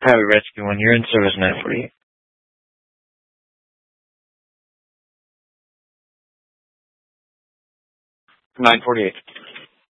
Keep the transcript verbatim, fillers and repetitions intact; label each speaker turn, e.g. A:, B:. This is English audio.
A: Heavy Rescue One, you're in service nine forty-eight. nine forty-eight.